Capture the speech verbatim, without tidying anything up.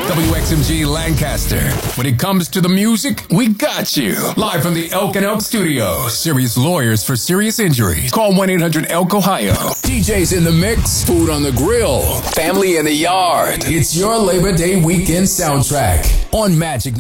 W X M G Lancaster. When it comes to the music, we got you. Live from the Elk and Elk Studios. Serious lawyers for serious injuries. Call one eight hundred elk ohio. D Js in the mix, food on the grill, family in the yard. It's your Labor Day weekend soundtrack on Magic